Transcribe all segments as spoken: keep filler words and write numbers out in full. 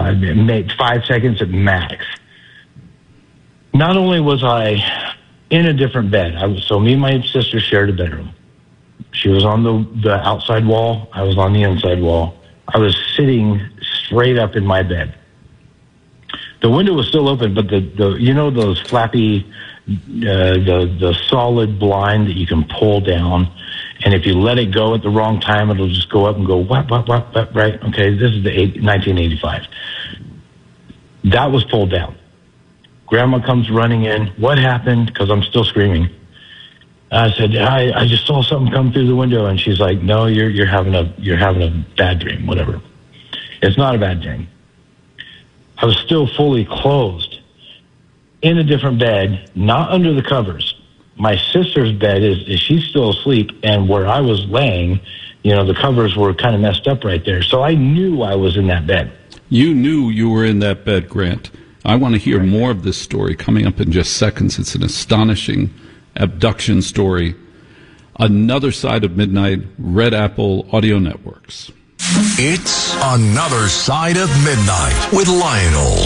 uh, maybe five seconds at max. Not only was I in a different bed, I was, so me and my sister shared a bedroom. She was on the, the outside wall. I was on the inside wall. I was sitting straight up in my bed. The window was still open, but the, the you know those flappy, uh, the the solid blind that you can pull down, and if you let it go at the wrong time, it'll just go up and go what what what what right? Okay, this is the eight, nineteen eighty-five. That was pulled down. Grandma comes running in. What happened? Because I'm still screaming. I said, I, I just saw something come through the window, and she's like, no, you're you're having a you're having a bad dream, whatever. It's not a bad dream. I was still fully clothed in a different bed, not under the covers. My sister's bed is, is she's still asleep, and where I was laying, you know, the covers were kind of messed up right there. So I knew I was in that bed. You knew you were in that bed, Grant. I want to hear more of this story coming up in just seconds. It's an astonishing abduction story. Another Side of Midnight, Red Apple Audio Networks. It's Another Side of Midnight with Lionel.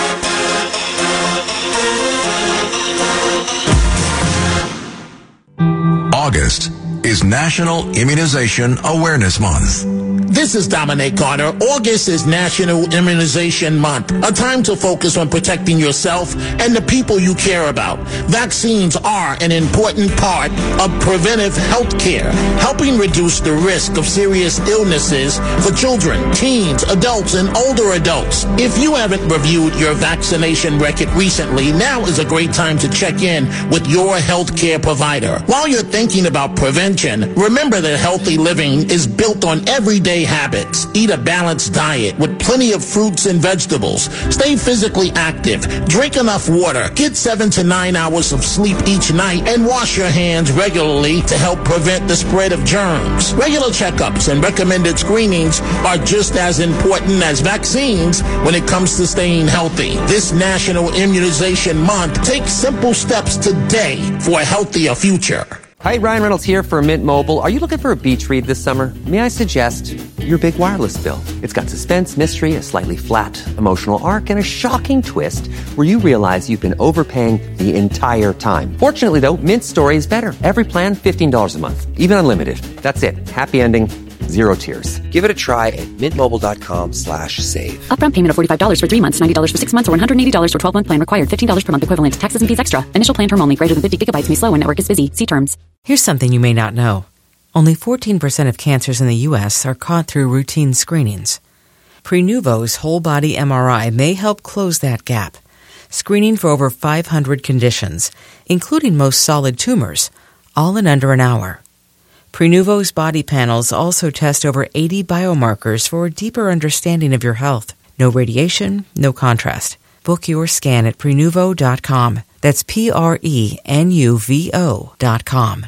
August is National Immunization Awareness Month. This is Dominic Carter. August is National Immunization Month, a time to focus on protecting yourself and the people you care about. Vaccines are an important part of preventive health care, helping reduce the risk of serious illnesses for children, teens, adults, and older adults. If you haven't reviewed your vaccination record recently, now is a great time to check in with your health care provider. While you're thinking about prevention, remember that healthy living is built on everyday habits. Eat a balanced diet with plenty of fruits and vegetables. Stay physically active. Drink enough water. Get seven to nine hours of sleep each night, and wash your hands regularly to help prevent the spread of germs. Regular checkups and recommended screenings are just as important as vaccines when it comes to staying healthy. This National Immunization Month, take simple steps today for a healthier future. Hi, Ryan Reynolds here for Mint Mobile. Are you looking for a beach read this summer? May I suggest your big wireless bill? It's got suspense, mystery, a slightly flat emotional arc, and a shocking twist where you realize you've been overpaying the entire time. Fortunately, though, Mint's story is better. Every plan, fifteen dollars a month, even unlimited. That's it. Happy ending. Zero tears. Give it a try at mintmobile.com slash save. Upfront payment of forty-five dollars for three months, ninety dollars for six months, or one hundred eighty dollars for twelve-month plan required. fifteen dollars per month equivalent. Taxes and fees extra. Initial plan term only. Greater than fifty gigabytes may slow when network is busy. See terms. Here's something you may not know. Only fourteen percent of cancers in the U S are caught through routine screenings. Prenuvo's whole-body M R I may help close that gap, screening for over five hundred conditions, including most solid tumors, all in under an hour. Prenuvo's body panels also test over eighty biomarkers for a deeper understanding of your health. No radiation, no contrast. Book your scan at Prenuvo dot com. That's P R E N U V O dot com.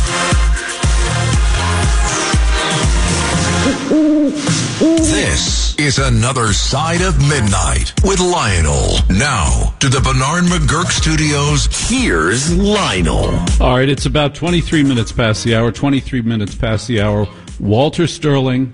This is Another Side of Midnight with Lionel. Now, to the Bernard McGurk Studios, here's Lionel. All right, it's about twenty-three minutes past the hour, twenty-three minutes past the hour. Walter Sterling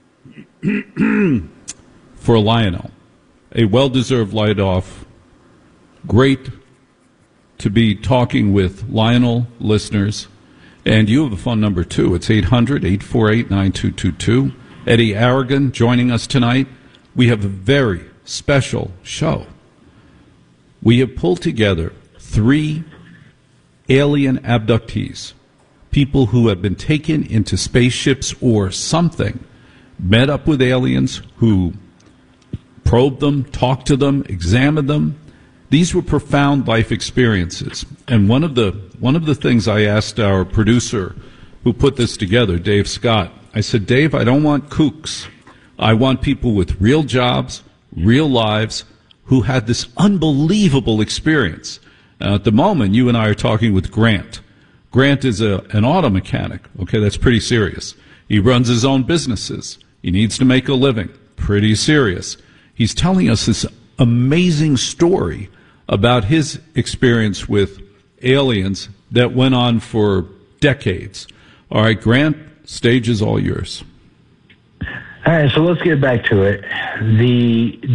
for Lionel. A well-deserved light-off. Great to be talking with Lionel listeners. And you have a phone number, too. It's eight hundred, eight four eight, nine two two two. Eddie Aragon joining us tonight. We have a very special show. We have pulled together three alien abductees, people who have been taken into spaceships or something, met up with aliens who probed them, talked to them, examined them. These were profound life experiences. And one of the one of the things I asked our producer who put this together, Dave Scott, I said, Dave, I don't want kooks. I want people with real jobs, real lives, who had this unbelievable experience. Uh, at the moment, you and I are talking with Grant. Grant is a, an auto mechanic. Okay, that's pretty serious. He runs his own businesses. He needs to make a living. Pretty serious. He's telling us this amazing story about his experience with aliens that went on for decades. All right, Grant, stage is all yours. All right, so let's get back to it. The